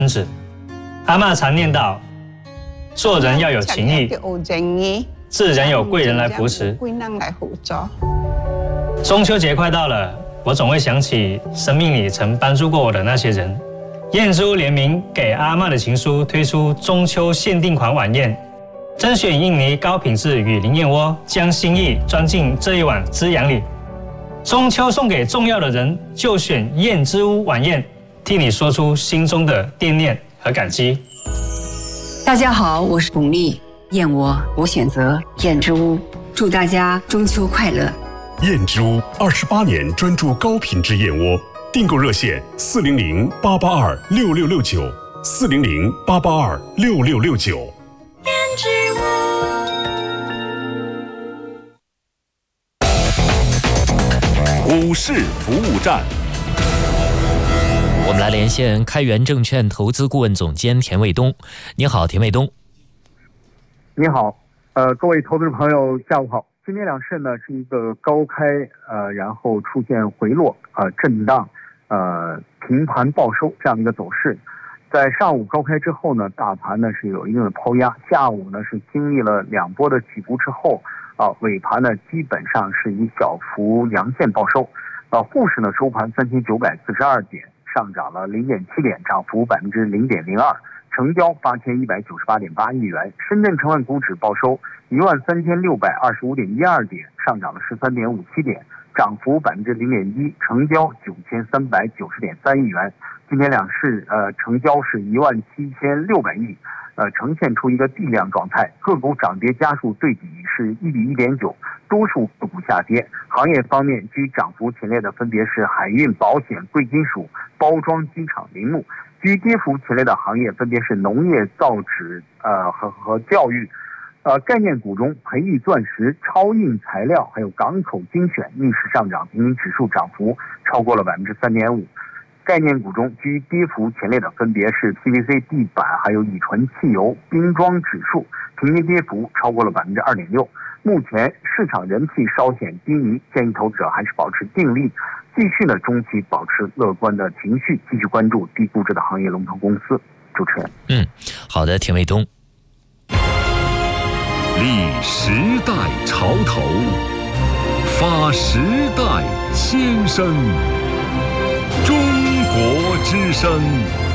子。阿嬷常念叨：做人要有情义，自然有贵人来扶持。中秋节快到了，我总会想起生命里曾帮助过我的那些人。燕之屋联名给阿嬷的情书推出中秋限定款晚宴，甄选印尼高品质雨林燕窝，将心意装进这一碗滋养里。中秋送给重要的人，就选燕之屋晚宴，替你说出心中的惦念和感激。 大家好，我是巩俐，燕窝我选择燕之屋，祝大家中秋快乐。 燕之屋28年专注高品质燕窝，订购热线400-882-6669，400-882-6669。 燕之屋。 股市服务站。 我们来连线开元证券投资顾问总监田卫东。你好，田卫东。 你好，各位投资者朋友，下午好。今天两市呢是一个高开，然后出现回落，震荡，平盘报收这样的一个走势。在上午高开之后呢，大盘呢是有一定的抛压，下午呢是经历了2波的起伏之后，尾盘呢基本上是以小幅阳线报收。沪市呢收盘3942点，上涨了0.7点，涨幅0.02%，成交8198.8亿元。深圳成分股指报收13625.12点，上涨了13.57点，涨幅0.1%，成交9390.3亿元。今天两市成交是17600亿，呈现出一个地量状态，个股涨跌家数对比是1比1.9，多数个股下跌。行业方面居涨幅前列的分别是海运、保险、贵金属、包装、机场、林木；居跌幅前列的行业分别是农业、造纸和教育。概念股中，培育钻石、超硬材料还有港口精选逆势上涨，平均指数涨幅超过了3.5%。概念股中居跌幅前列的分别是 PVC 地板还有乙醇汽油、冰装指数，平均跌幅超过了2.6%。目前市场人气稍显低迷，建议投资者还是保持定力，继续呢中期保持乐观的情绪，继续关注低估值的行业龙头公司。主持人， 好的，田卫东。 立时代潮头，发时代先声。中国之声。